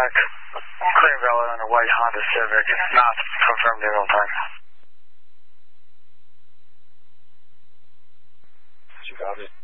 back. Clear valid on a white Honda Civic. It's not confirmed in real time. You got it.